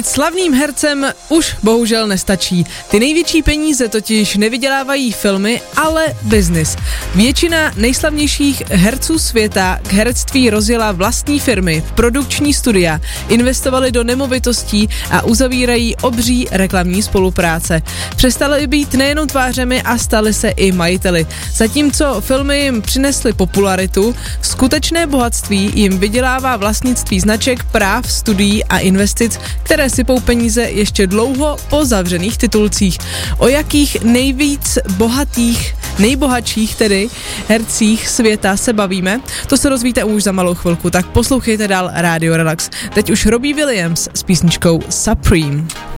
Být slavným hercem už bohužel nestačí. Ty největší peníze totiž nevydělávají filmy, ale biznis. Většina nejslavnějších herců světa k herectví rozjela vlastní firmy, produkční studia, investovali do nemovitostí a uzavírají obří reklamní spolupráce. Přestali být nejenom tvářemi a stali se i majiteli. Zatímco filmy jim přinesly popularitu, skutečné bohatství jim vydělává vlastnictví značek, práv, studií a investic, které sypou peníze ještě dlouho po zavřených titulcích. O jakých nejbohatších tedy hercích světa se bavíme, to se rozvíte už za malou chvilku, tak poslouchejte dál Radio Relax. Teď už Robbie Williams s písničkou Supreme.